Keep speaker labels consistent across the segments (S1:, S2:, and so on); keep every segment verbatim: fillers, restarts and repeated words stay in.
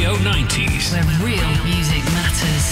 S1: Radio nineties.
S2: Where real music matters.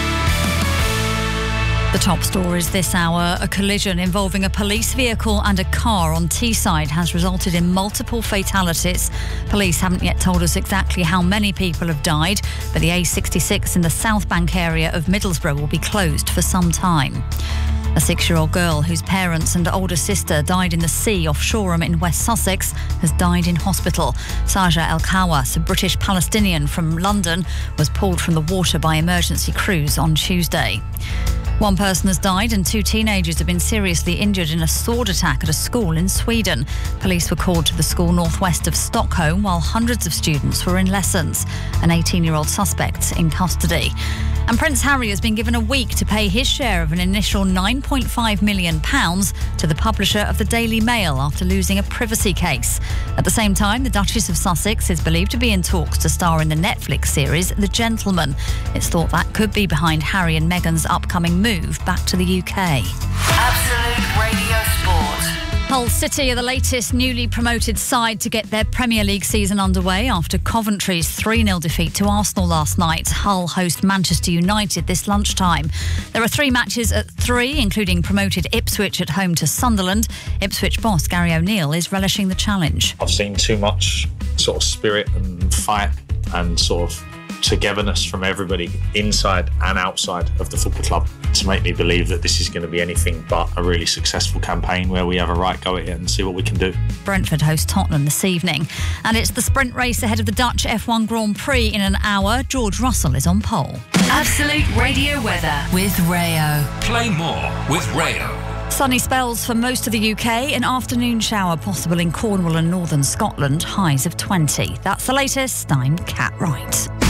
S3: The top stories this hour. A collision involving a police vehicle and a car on Teesside has resulted in multiple fatalities. Police haven't yet told us exactly how many people have died, but the A sixty-six in the South Bank area of Middlesbrough will be closed for some time. A six-year-old girl whose parents and older sister died in the sea off Shoreham in West Sussex has died in hospital. Saja El Kawas, a British Palestinian from London, was pulled from the water by emergency crews on Tuesday. One person has died and two teenagers have been seriously injured in a sword attack at a school in Sweden. Police were called to the school northwest of Stockholm while hundreds of students were in lessons. An eighteen-year-old suspect in custody. And Prince Harry has been given a week to pay his share of an initial nine point five million pounds to the publisher of the Daily Mail after losing a privacy case. At the same time, the Duchess of Sussex is believed to be in talks to star in the Netflix series The Gentleman. It's thought that could be behind Harry and Meghan's upcoming move back to the U K.
S2: Absolute Radio Sport.
S3: Hull City are the latest newly promoted side to get their Premier League season underway after Coventry's three nil defeat to Arsenal last night. Hull host Manchester United this lunchtime. There are three matches at three, including promoted Ipswich at home to Sunderland. Ipswich boss Gary O'Neill is relishing the challenge.
S4: I've seen too much sort of spirit and fight and sort of togetherness from everybody inside and outside of the football club to make me believe that this is going to be anything but a really successful campaign where we have a right go at it and see what we can do.
S3: Brentford host Tottenham this evening. And it's the sprint race ahead of the Dutch F one Grand Prix in an hour. George Russell is on pole.
S2: Absolute Radio weather with Rayo.
S1: Play more with Rayo.
S3: Sunny spells for most of the U K. An afternoon shower possible in Cornwall and northern Scotland. Highs of twenty. That's the latest. I'm Kat Wright.